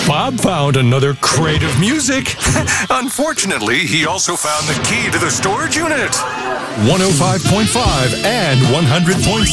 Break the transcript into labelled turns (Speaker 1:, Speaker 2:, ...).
Speaker 1: Bob found another crate of music.
Speaker 2: Unfortunately, he also found the key to the storage unit.
Speaker 1: 105.5 and 100.7